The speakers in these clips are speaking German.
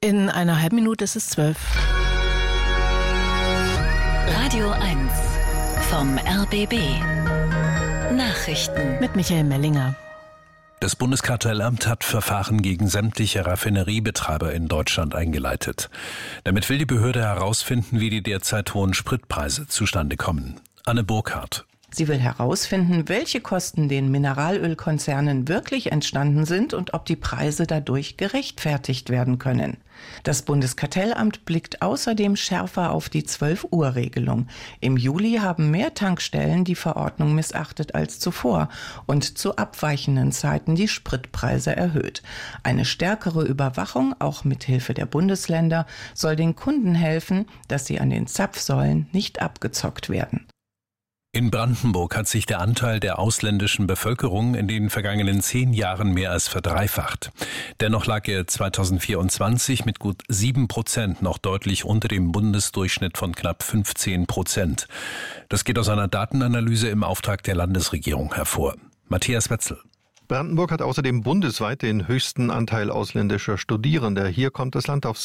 In einer halben Minute ist es 12. Radio 1 vom RBB. Nachrichten Mit Michael Mellinger. Das Bundeskartellamt hat Verfahren gegen sämtliche Raffineriebetreiber in Deutschland eingeleitet. Damit will die Behörde herausfinden, wie die derzeit hohen Spritpreise zustande kommen. Anne Burkhardt. Sie will herausfinden, welche Kosten den Mineralölkonzernen wirklich entstanden sind und ob die Preise dadurch gerechtfertigt werden können. Das Bundeskartellamt blickt außerdem schärfer auf die 12-Uhr-Regelung. Im Juli haben mehr Tankstellen die Verordnung missachtet als zuvor und zu abweichenden Zeiten die Spritpreise erhöht. Eine stärkere Überwachung, auch mit Hilfe der Bundesländer, soll den Kunden helfen, dass sie an den Zapfsäulen nicht abgezockt werden. In Brandenburg hat sich der Anteil der ausländischen Bevölkerung in den vergangenen 10 Jahren mehr als verdreifacht. Dennoch lag er 2024 mit gut 7% noch deutlich unter dem Bundesdurchschnitt von knapp 15%. Das geht aus einer Datenanalyse im Auftrag der Landesregierung hervor. Matthias Wetzel. Brandenburg hat außerdem bundesweit den höchsten Anteil ausländischer Studierender. Hier kommt das Land auf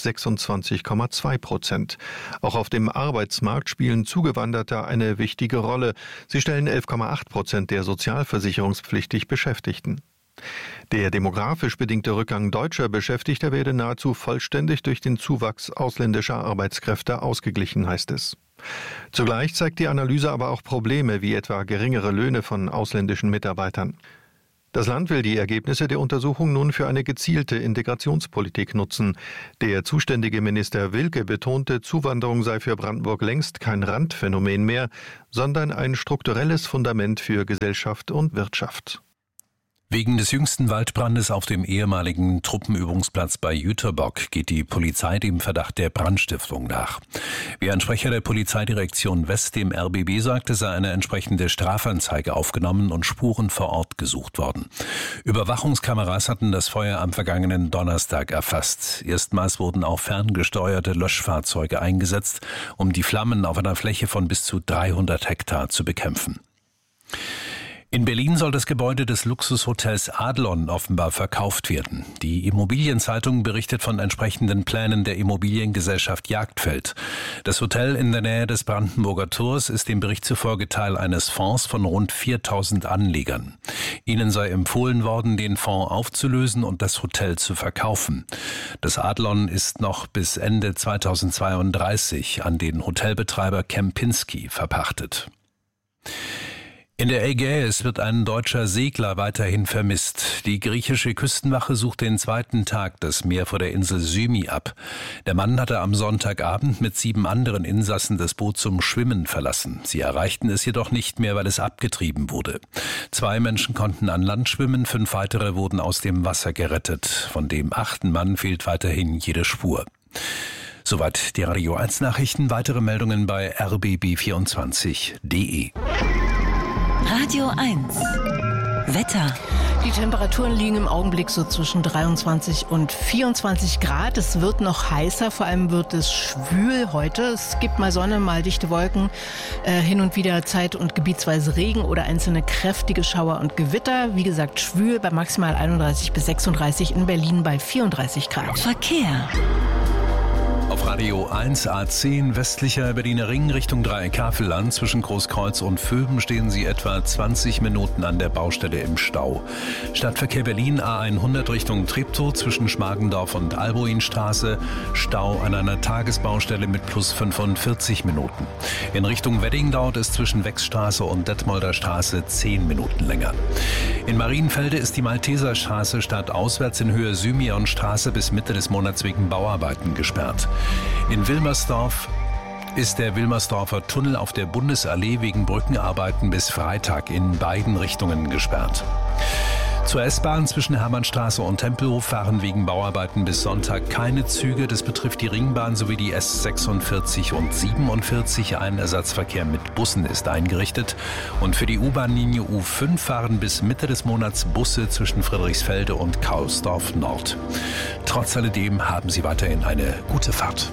26,2%. Auch auf dem Arbeitsmarkt spielen Zugewanderte eine wichtige Rolle. Sie stellen 11,8% der sozialversicherungspflichtig Beschäftigten. Der demografisch bedingte Rückgang deutscher Beschäftigter werde nahezu vollständig durch den Zuwachs ausländischer Arbeitskräfte ausgeglichen, heißt es. Zugleich zeigt die Analyse aber auch Probleme, wie etwa geringere Löhne von ausländischen Mitarbeitern. Das Land will die Ergebnisse der Untersuchung nun für eine gezielte Integrationspolitik nutzen. Der zuständige Minister Wilke betonte, Zuwanderung sei für Brandenburg längst kein Randphänomen mehr, sondern ein strukturelles Fundament für Gesellschaft und Wirtschaft. Wegen des jüngsten Waldbrandes auf dem ehemaligen Truppenübungsplatz bei Jüterbock geht die Polizei dem Verdacht der Brandstiftung nach. Wie ein Sprecher der Polizeidirektion West dem RBB sagte, sei eine entsprechende Strafanzeige aufgenommen und Spuren vor Ort gesucht worden. Überwachungskameras hatten das Feuer am vergangenen Donnerstag erfasst. Erstmals wurden auch ferngesteuerte Löschfahrzeuge eingesetzt, um die Flammen auf einer Fläche von bis zu 300 Hektar zu bekämpfen. In Berlin soll das Gebäude des Luxushotels Adlon offenbar verkauft werden. Die Immobilienzeitung berichtet von entsprechenden Plänen der Immobiliengesellschaft Jagdfeld. Das Hotel in der Nähe des Brandenburger Tors ist dem Bericht zufolge Teil eines Fonds von rund 4.000 Anlegern. Ihnen sei empfohlen worden, den Fonds aufzulösen und das Hotel zu verkaufen. Das Adlon ist noch bis Ende 2032 an den Hotelbetreiber Kempinski verpachtet. In der Ägäis wird ein deutscher Segler weiterhin vermisst. Die griechische Küstenwache sucht den 2. Tag das Meer vor der Insel Symi ab. Der Mann hatte am Sonntagabend mit 7 anderen Insassen das Boot zum Schwimmen verlassen. Sie erreichten es jedoch nicht mehr, weil es abgetrieben wurde. 2 Menschen konnten an Land schwimmen, 5 weitere wurden aus dem Wasser gerettet. Von dem 8. Mann fehlt weiterhin jede Spur. Soweit die Radio 1 Nachrichten. Weitere Meldungen bei rbb24.de. Radio 1 Wetter. Die Temperaturen liegen im Augenblick so zwischen 23 und 24 Grad. Es wird noch heißer, vor allem wird es schwül heute. Es gibt mal Sonne, mal dichte Wolken, hin und wieder zeit- und gebietsweise Regen oder einzelne kräftige Schauer und Gewitter. Wie gesagt, schwül bei maximal 31 bis 36, in Berlin bei 34 Grad. Verkehr. Auf Radio 1 A10 westlicher Berliner Ring Richtung Dreieck-Havelland zwischen Großkreuz und Vöben stehen Sie etwa 20 Minuten an der Baustelle im Stau. Stadtverkehr Berlin A100 Richtung Treptow zwischen Schmargendorf und Alboinstraße. Stau an einer Tagesbaustelle mit plus 45 Minuten. In Richtung Wedding dauert es zwischen Wechsstraße und Detmolder Straße 10 Minuten länger. In Marienfelde ist die Malteserstraße stadtauswärts in Höhe Symionstraße bis Mitte des Monats wegen Bauarbeiten gesperrt. In Wilmersdorf ist der Wilmersdorfer Tunnel auf der Bundesallee wegen Brückenarbeiten bis Freitag in beiden Richtungen gesperrt. Zur S-Bahn zwischen Hermannstraße und Tempelhof fahren wegen Bauarbeiten bis Sonntag keine Züge. Das betrifft die Ringbahn sowie die S46 und 47. Ein Ersatzverkehr mit Bussen ist eingerichtet. Und für die U-Bahn-Linie U5 fahren bis Mitte des Monats Busse zwischen Friedrichsfelde und Kaulsdorf Nord. Trotz alledem haben Sie weiterhin eine gute Fahrt.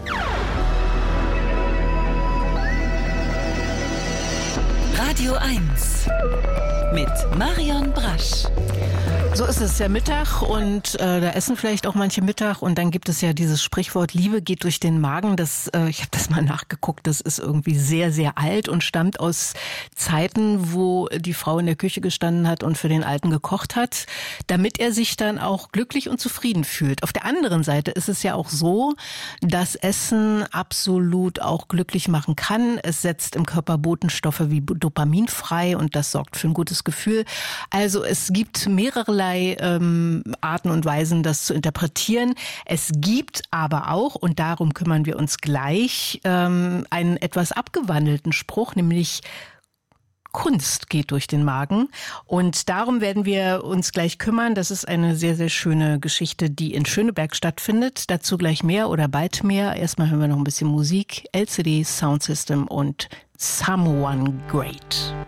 Radio 1 mit Marion Brasch. So ist es ja Mittag und da essen vielleicht auch manche Mittag und dann gibt es ja dieses Sprichwort, Liebe geht durch den Magen. Ich habe das mal nachgeguckt, das ist irgendwie sehr, sehr alt und stammt aus Zeiten, wo die Frau in der Küche gestanden hat und für den Alten gekocht hat, damit er sich dann auch glücklich und zufrieden fühlt. Auf der anderen Seite ist es ja auch so, dass Essen absolut auch glücklich machen kann. Es setzt im Körper Botenstoffe wie Dopamin frei und das sorgt für ein gutes Gefühl. Also es gibt mehrere Arten und Weisen, das zu interpretieren. Es gibt aber auch, und darum kümmern wir uns gleich, einen etwas abgewandelten Spruch, nämlich Kunst geht durch den Magen. Und darum werden wir uns gleich kümmern. Das ist eine sehr, sehr schöne Geschichte, die in Schöneberg stattfindet. Dazu gleich mehr oder bald mehr. Erstmal hören wir noch ein bisschen Musik. LCD Sound System und Someone Great.